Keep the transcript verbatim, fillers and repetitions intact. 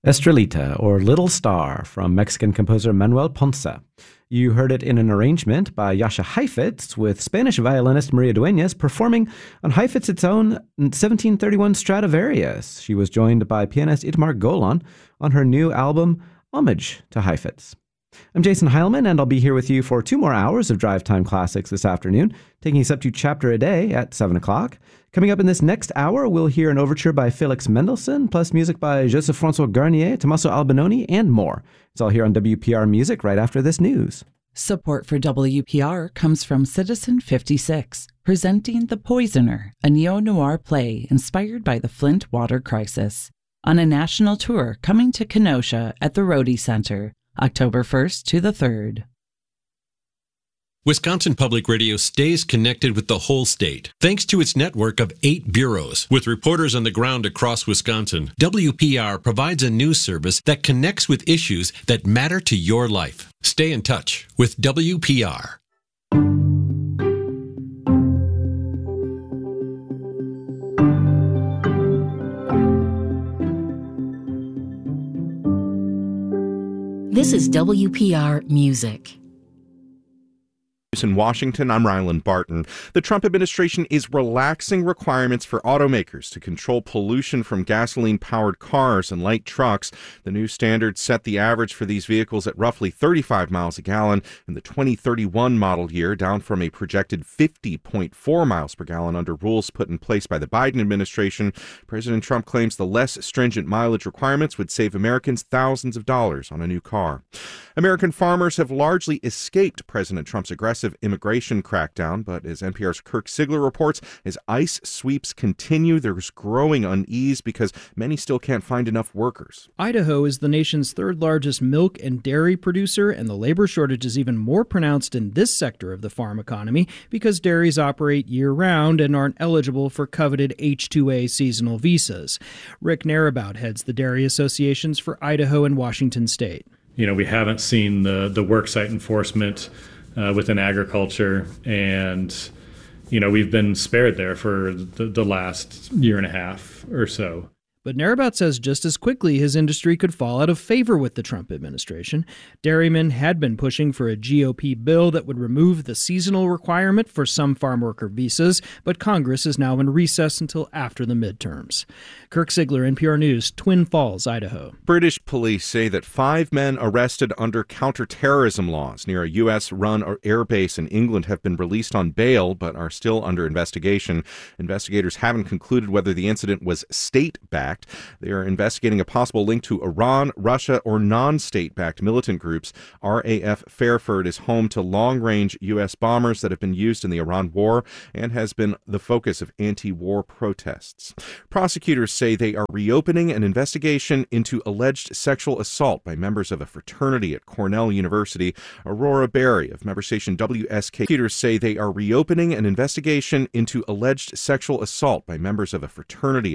Estrelita, or Little Star, from Mexican composer Manuel Ponce. You heard it in an arrangement by Jascha Heifetz, with Spanish violinist Maria Dueñas performing on Heifetz's own seventeen thirty-one Stradivarius. She was joined by pianist Itamar Golan on her new album, Homage to Heifetz. I'm Jason Heilman, and I'll be here with you for two more hours of Drive Time Classics this afternoon, taking us up to Chapter a Day at seven o'clock. Coming up in this next hour, we'll hear an overture by Felix Mendelssohn, plus music by Joseph-François Garnier, Tommaso Albinoni, and more. It's all here on W P R Music right after this news. Support for W P R comes from Citizen fifty-six, presenting The Poisoner, a neo-noir play inspired by the Flint water crisis, on a national tour coming to Kenosha at the Rhodey Center, October first to the third. Wisconsin Public Radio stays connected with the whole state, thanks to its network of eight bureaus. With reporters on the ground across Wisconsin, W P R provides a news service that connects with issues that matter to your life. Stay in touch with W P R. This is W P R Music. In Washington, I'm Ryland Barton. The Trump administration is relaxing requirements for automakers to control pollution from gasoline-powered cars and light trucks. The new standards set the average for these vehicles at roughly thirty-five miles a gallon in the twenty thirty-one model year, down from a projected fifty point four miles per gallon under rules put in place by the Biden administration. President Trump claims the less stringent mileage requirements would save Americans thousands of dollars on a new car. American farmers have largely escaped President Trump's aggressive immigration crackdown, but as N P R's Kirk Sigler reports, as ICE sweeps continue, there's growing unease because many still can't find enough workers. Idaho is the nation's third largest milk and dairy producer, and the labor shortage is even more pronounced in this sector of the farm economy because dairies operate year-round and aren't eligible for coveted H two A seasonal visas. Rick Narabout heads the dairy associations for Idaho and Washington State. You know, we haven't seen the, the worksite enforcement Uh, within agriculture, and you know we've been spared there for the, the last year and a half or so. But Narabout says just as quickly his industry could fall out of favor with the Trump administration. Dairymen had been pushing for a G O P bill that would remove the seasonal requirement for some farm worker visas, but Congress is now in recess until after the midterms. Kirk Sigler, N P R News, Twin Falls, Idaho. British police say that five men arrested under counterterrorism laws near a U S-run airbase in England have been released on bail but are still under investigation. Investigators haven't concluded whether the incident was state-backed. They are investigating a possible link to Iran, Russia, or non-state-backed militant groups. R A F Fairford is home to long-range U S bombers that have been used in the Iran war and has been the focus of anti-war protests. Prosecutors say they are reopening an investigation into alleged sexual assault by members of a fraternity at Cornell University. Aurora Berry of member station W S K. Prosecutors say they are reopening an investigation into alleged sexual assault by members of a fraternity